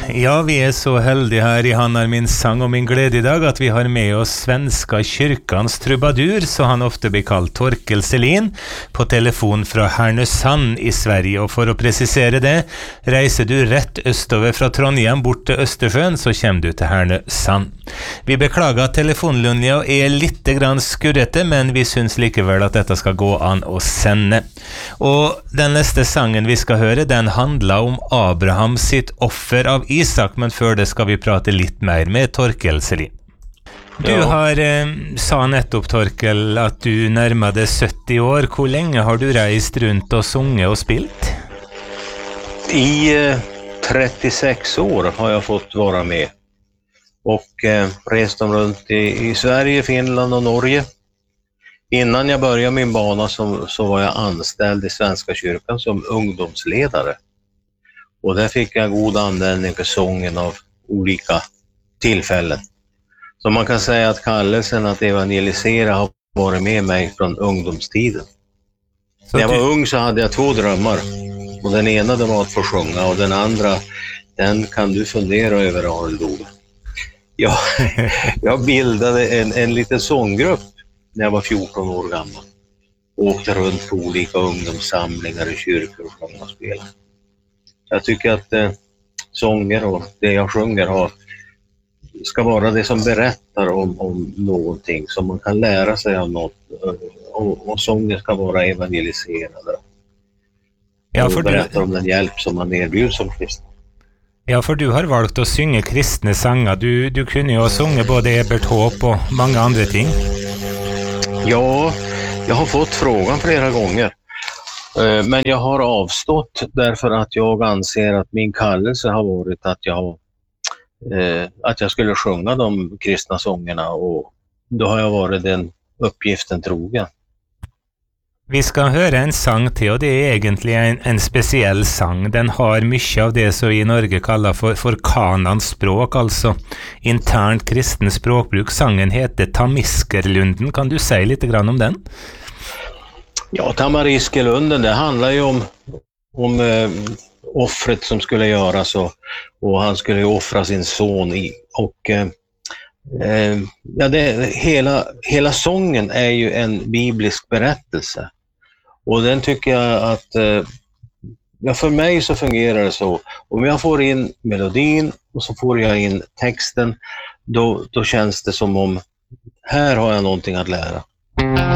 Ja, vi är så heldiga här i Hannar min sang och min glädje idag att vi har med oss Svenska kyrkans trubadur, så han ofta blir kallad Torkel Selin, på telefon från Härnösand i Sverige. Och för att precisera det, reser du rätt östover från Trondheim bort till Östersjön, så kommer du till Härnösand. Vi beklagar att telefonlinjen är lite grann skurrete, men vi syns likeväl att detta ska gå an och sända. Och den nästa sangen vi ska höra, den handlar om Abraham sitt offer av Isak, men för det ska vi prata lite mer med Torkel Selin. Du har, sa nettopp Torkel, att du närmade 70 år. Hur länge har du rest runt och sjungit och spilt? I 36 år har jag fått vara med och rest runt i Sverige, Finland och Norge. Innan jag började min bana så var jag anställd i Svenska kyrkan som ungdomsledare. Och där fick jag god användning för sången av olika tillfällen. Så man kan säga att kallelsen att evangelisera har varit med mig från ungdomstiden. När jag var ung så hade jag 2 drömmar. Och den ena var att få sjunga, och den andra, den kan du fundera över, Arild Ove. Jag bildade en liten sånggrupp när jag var 14 år gammal. Åkte runt på olika ungdomssamlingar i kyrkor och sjöng och spelade. Jag tycker att sånger och det jag sjunger ska vara det som berättar om någonting som man kan lära sig av något, och sånger ska vara evangeliserade. Ja, för berättar om den hjälp som man erbjuds som kristen. Ja, för du har valt att sjunga kristna sånger. Du kunde ju ha sjungit både Ebert Håp och många andra ting. Ja, jag har fått frågan flera gånger. Men jag har avstått därför att jag anser att min kallelse har varit att jag skulle sjunga de kristna sångerna, och då har jag varit den uppgiften trogen. Vi ska höra en sång till, och det är egentligen en speciell sång. Den har mycket av det som i Norge kallar för kanans språk, alltså internt kristen språkbruk. Sången heter Tamiskerlunden. Kan du säga lite grann om den? Ja, Tamiskerlunden, det handlar ju om offret som skulle göras, och han skulle offra sin son i. Och hela sången är ju en biblisk berättelse. Och den tycker jag att, för mig så fungerar det så. Om jag får in melodin och så får jag in texten, då känns det som om här har jag någonting att lära.